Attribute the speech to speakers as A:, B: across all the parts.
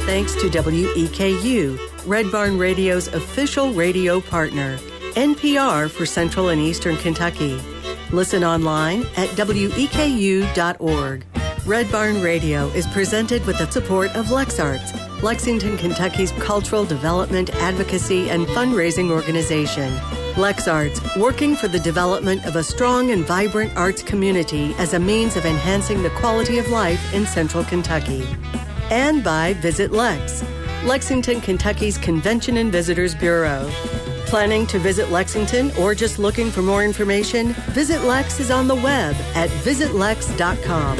A: thanks to WEKU, Red Barn Radio's official radio partner, NPR for Central and Eastern Kentucky. Listen online at weku.org. Red Barn Radio is presented with the support of LexArts, Lexington, Kentucky's cultural development, advocacy, and fundraising organization. LexArts, working for the development of a strong and vibrant arts community as a means of enhancing the quality of life in Central Kentucky. And by Visit Lex, Lexington, Kentucky's Convention and Visitors Bureau. Planning to visit Lexington or just looking for more information? Visit Lex is on the web at visitlex.com.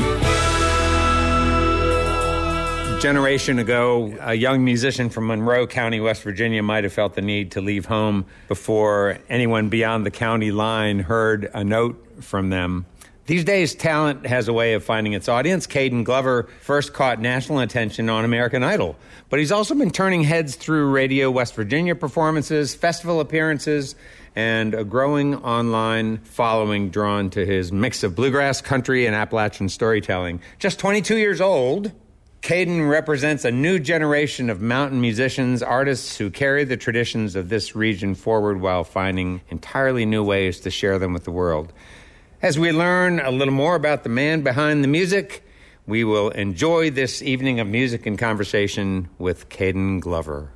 B: Generation ago, a young musician from Monroe County, West Virginia, might have felt the need to leave home before anyone beyond the county line heard a note from them. These days, talent has a way of finding its audience. Caden Glover first caught national attention on American Idol, but he's also been turning heads through Radio West Virginia performances, festival appearances, and a growing online following drawn to his mix of bluegrass, country, and Appalachian storytelling. Just 22 years old, Caden represents a new generation of mountain musicians, artists who carry the traditions of this region forward while finding entirely new ways to share them with the world. As we learn a little more about the man behind the music, we will enjoy this evening of music and conversation with Caden Glover.